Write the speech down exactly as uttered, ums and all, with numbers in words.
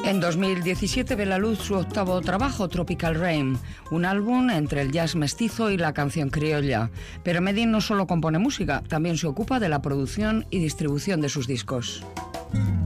En dos mil diecisiete ve la luz su octavo trabajo, Tropical Rain, un álbum entre el jazz mestizo y la canción criolla. Pero Medin no solo compone música, también se ocupa de la producción y distribución de sus discos.